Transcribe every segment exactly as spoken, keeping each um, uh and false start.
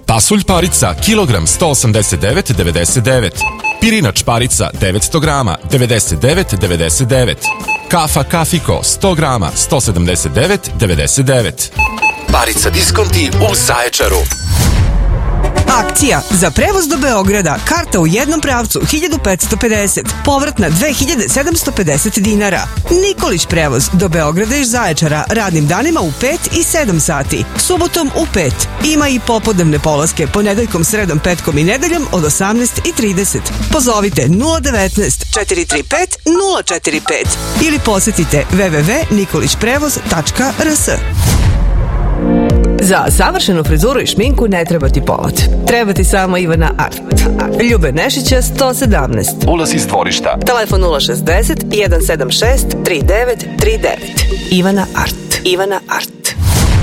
Pasulj parica, kilogram sto osamdeset devet devedeset devet. Pirinač parica, devetsto grama, devedeset devet devedeset devet. Kafa Kafiko, sto grama, sto sedamdeset devet devedeset devet. Parica diskonti u Zaječaru. Akcija za prevoz do Beograda, karta u jednom pravcu hiljadu petsto pedeset, povratna dve hiljade sedamsto pedeset dinara. Nikolić prevoz do Beograda iz Zaječara radnim danima u pet i sedam sati, subotom u pet. Ima i popodnevne polaske ponedeljkom, sredom, petkom i nedeljom od osamnaest i trideset. Pozovite nula devetnaest četiri tri pet nula četiri pet ili posetite w w w tačka nikolić prevoz tačka r s. Za savršenu frizuru i šminku ne treba ti povod. Treba ti samo Ivana Art. Ljube Nešića sto sedamnaest. Ulaz iz dvorišta. Telefon nula šezdeset jedan sedam šest tri devet tri devet. Ivana Art. Ivana Art.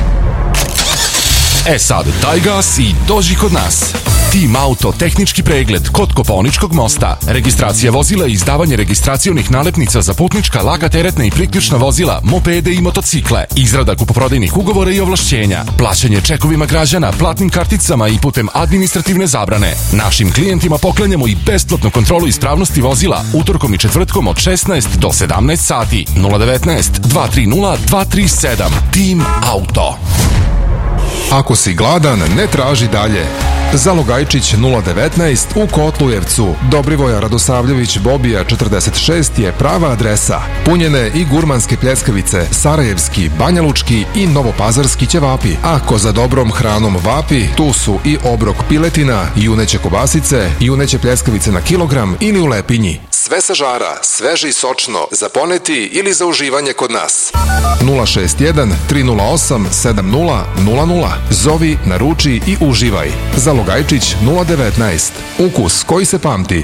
E sad, daj gas i dođi kod nas. Tim Auto tehnički pregled kod Kopaoničkog mosta. Registracija vozila i izdavanje registracionih nalepnica za putnička, laka teretna i priključna vozila, mopede i motocikle. Izrada kupoprodajnih ugovora i ovlašćenja. Plaćanje čekovima građana, platnim karticama i putem administrativne zabrane. Našim klijentima poklanjamo i besplatnu kontrolu ispravnosti vozila utorkom i četvrtkom od šesnaest do sedamnaest sati. nula devetnaest dva tri nula dva tri sedam. Tim Auto. Ako si gladan, ne traži dalje. Zalogajčić nula devetnaest u Kotlujevcu. Dobrivoja Radosavljević Bobija četrdeset šest je prava adresa. Punjene i gurmanske pljeskavice, sarajevski, banjalučki i novopazarski ćevapi. Ako za dobrom hranom vapi, tu su i obrok piletina, juneće kobasice, juneće pljeskavice na kilogram ili u lepinji. Sve sa žara, sveže i sočno, za poneti ili za uživanje kod nas. nula šest jedan tri nula osam sedam nula nula nula. Zovi, naruči i uživaj. Zalogajčić nula devetnaest. Ukus koji se pamti.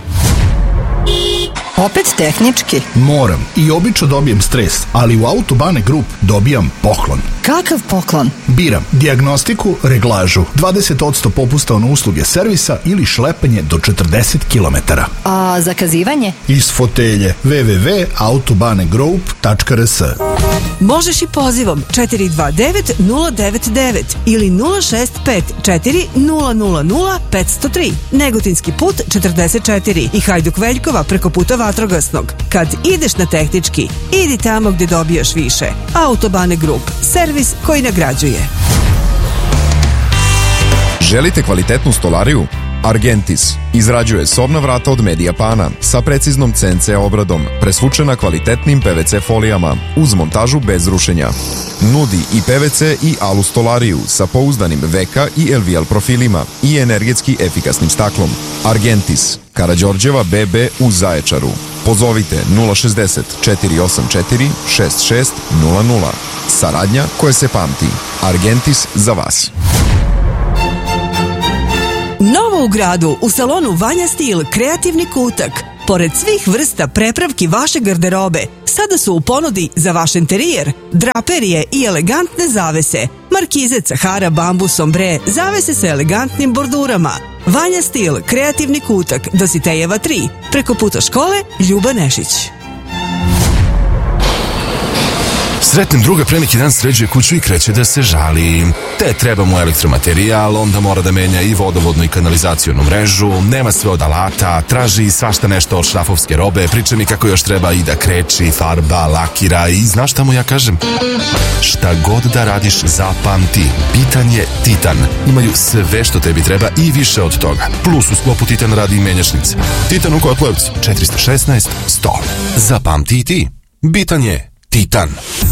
Opet tehnički? Moram. I obično dobijem stres, ali u Autobane Group dobijam poklon. Kakav poklon? Biram dijagnostiku, reglažu, dvadeset posto popusta na usluge servisa ili šlepanje do četrdeset kilometara. A zakazivanje? Iz fotelje w w w tačka autobanegroup tačka r s. Možeš i pozivom četiri dva devet nula devet devet ili nula šest pet četiri nula nula nula pet zero tri. Negotinski put četrdeset četiri i Hajduk Veljkova preko puta Vatrogasnog. Kad ideš na tehnički, idi tamo gde dobijaš više. Autobane Group. Servis koji nagrađuje. Želite kvalitetnu stolariju? Argentis izrađuje sobna vrata od Mediapana sa preciznom C N C obradom, presvučena kvalitetnim P V C folijama, uz montažu bez rušenja. Nudi i P V C i alu stolariju sa pouzdanim V K i L V L profilima i energetski efikasnim staklom. Argentis, Karađorđeva B B u Zaječaru. Pozovite nula šezdeset četiri osam četiri šest šest nula nula. Saradnja koja se pamti. Argentis za vas. Novo u gradu, u salonu Vanja Stil, kreativni kutak. Pored svih vrsta prepravki vaše garderobe, sada su u ponudi za vaš interijer, draperije i elegantne zavese, markize, cahara, bambus, ombre, zavese sa elegantnim bordurama. Vanja Stil, kreativni kutak, Dositejeva tri, preko puta škole Ljuba Nešić. Sretnem druga pre neki dan sređuje kuću i kreće da se žali. Te treba mu elektromaterijal, onda mora da menja i vodovodnu i kanalizacionu mrežu, nema sve od alata, traži svašta nešto od šrafovske robe, priča mi kako još treba i da kreči, farba, lakira i znaš šta mu ja kažem? Šta god da radiš, zapamti, Titan je Titan. Imaju sve što tebi treba i više od toga. Plus u sklopu Titan radi i menjačnice. Titan u Kotlujevcu, četiri šest sto. Zapamti i ti. Bitan je Titan.